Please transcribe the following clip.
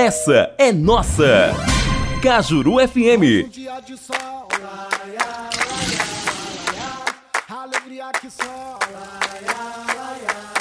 essa é nossa. Cajuru FM. Dia de sol, alegria que só,